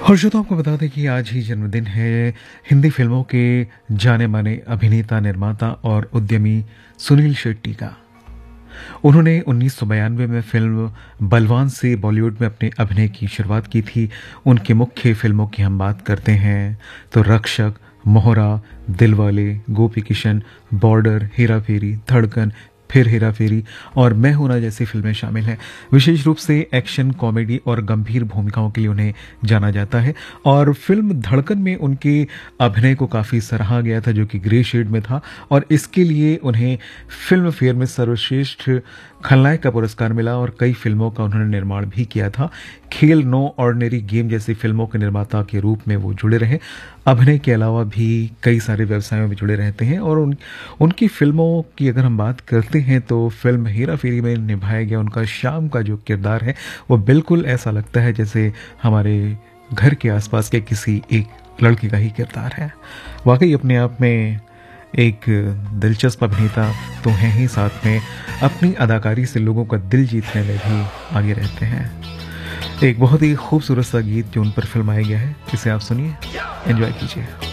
और जो तो आपको बता दें कि आज ही जन्मदिन है हिंदी फिल्मों के जाने माने अभिनेता, निर्माता और उद्यमी सुनील शेट्टी का। उन्होंने 1992 में फिल्म बलवान से बॉलीवुड में अपने अभिनय की शुरुआत की थी। उनकी मुख्य फिल्मों की हम बात करते हैं तो रक्षक, मोहरा, दिलवाले, गोपी किशन, बॉर्डर, हेरा फेरी, धड़कन, फिर हेरा फेरी और मैं हूं ना जैसी फिल्में शामिल हैं। विशेष रूप से एक्शन, कॉमेडी और गंभीर भूमिकाओं के लिए उन्हें जाना जाता है और फिल्म धड़कन में उनके अभिनय को काफ़ी सराहा गया था, जो कि ग्रे शेड में था, और इसके लिए उन्हें फिल्म फेयर में सर्वश्रेष्ठ खलनायक का पुरस्कार मिला और कई फिल्मों का उन्होंने निर्माण भी किया था। खेल, नो ऑर्डिनरी गेम जैसी फिल्मों के निर्माता के रूप में वो जुड़े रहे। अभिनय के अलावा भी कई सारे व्यवसायों में जुड़े रहते हैं और उनकी फिल्मों की अगर हम बात करते हैं तो फिल्म हेरा फेरी में निभाया गया उनका श्याम का जो किरदार है वो बिल्कुल ऐसा लगता है जैसे हमारे घर के आसपास के किसी एक लड़के का ही किरदार है। वाकई अपने आप में एक दिलचस्प अभिनेता तो हैं ही, साथ में अपनी अदाकारी से लोगों का दिल जीतने में भी आगे रहते हैं। एक बहुत ही खूबसूरत सा गीत जो उन पर फिल्माया गया है, इसे आप सुनिए, एंजॉय कीजिए।